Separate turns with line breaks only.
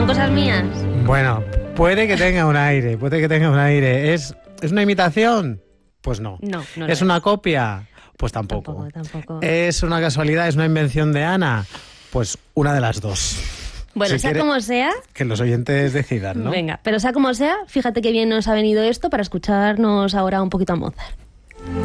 ¿Son cosas mías?
Bueno, puede que tenga un aire, ¿Es una imitación? Pues no.
No
¿Es una copia? Pues tampoco.
Tampoco.
¿Es una casualidad? ¿Es una invención de Ana? Pues una de las dos.
Bueno,
Si
sea
quiere,
como sea...
que los oyentes decidan, ¿no?
Venga, pero sea como sea, fíjate que bien nos ha venido esto para escucharnos ahora un poquito a Mozart.